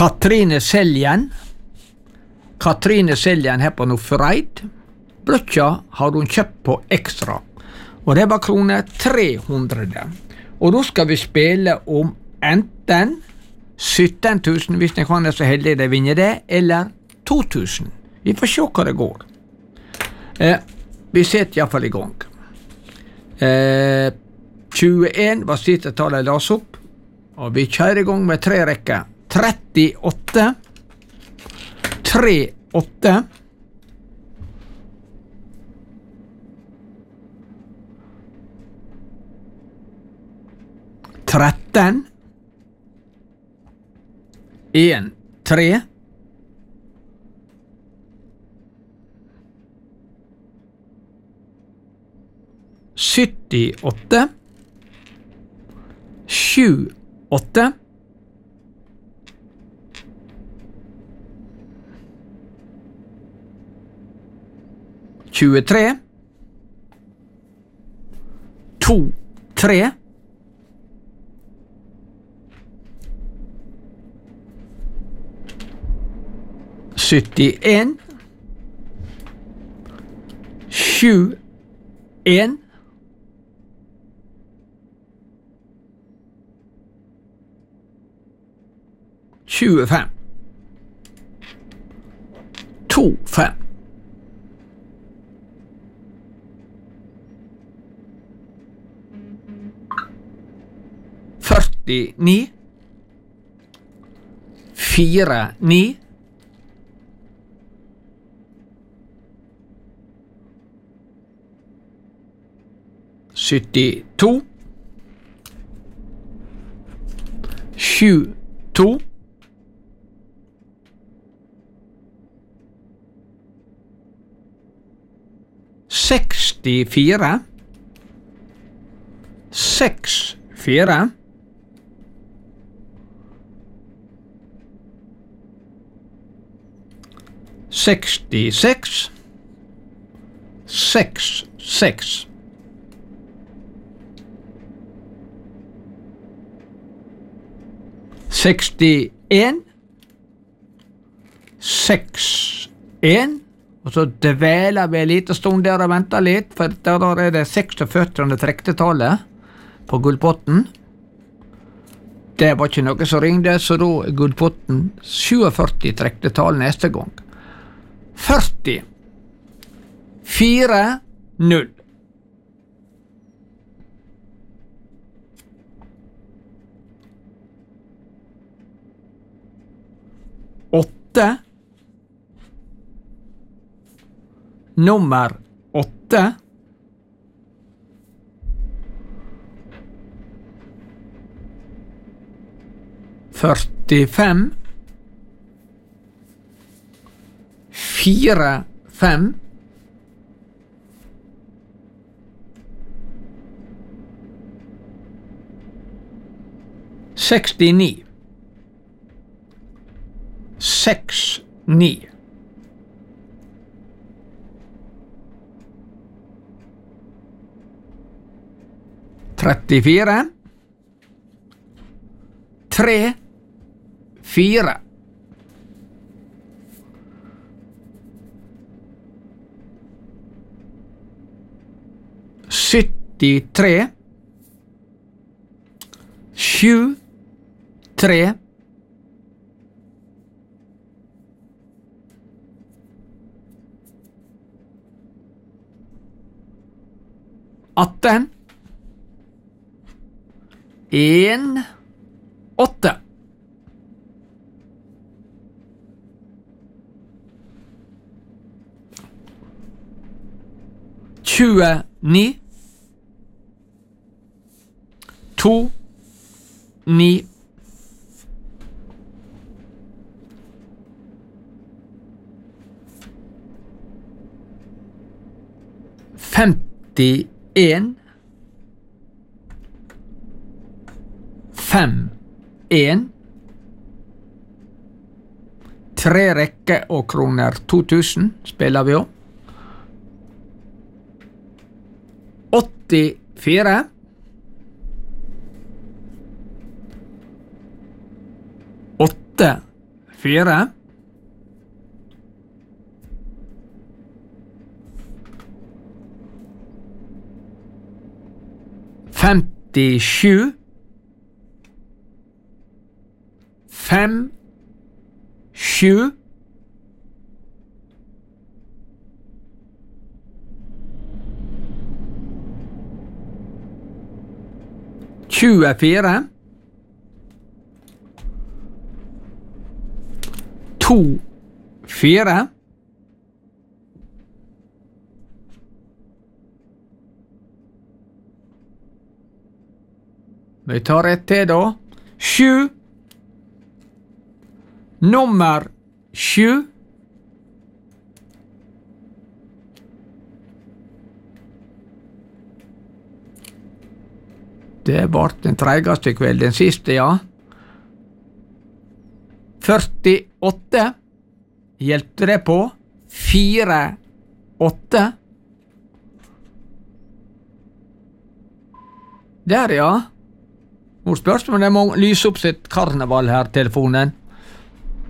Katrine Seljen her på Nordfjordeid. Brødja har hun kjøpt på Ekstra, og det var kroner 300. Og da skal vi spille om enten 17 000, hvis jeg kan være så heldig de vinner det, eller 2000. Vi får se hva det går. Vi setter i hvert fall i gang. 21 var siste tallet jeg las opp, og vi kjører i gang med 3 rekker. 38, 38, 13, 1, 3, 78, 7, 8, 23, 2, 3, 71, 7, 1, 25, 2, 5, 49, 4, 9, 72, 7, 2, 64, 6, 4, 66, 6, 6, 61, 6, 1, og så dveler vi en liten stund der og venter litt, for der er det 46. trektetallet på gullpotten. Det var ikke noe som ringde, så da er gullpotten 47 trektetall neste gang. 40, 4, 0. 8, nummer 8, 45, 4, 5, 69, 6, 9, 34, 3, 4, 73, 7, 3, 18, 1, 8, 29, 2, 9, 51, 5, 1, 3 rekker og kroner 2000 spiller vi om. 84, 8, 4. 57. 5, 7. 24. 2, 4. Vi tar ett til da. 7. Nummer 7. Det var den treigeste kvelden siste, ja. 48. Hjelpte det på? 4, 8. Der, ja. Nå spørs om det må lyse opp sitt karneval her, telefonen.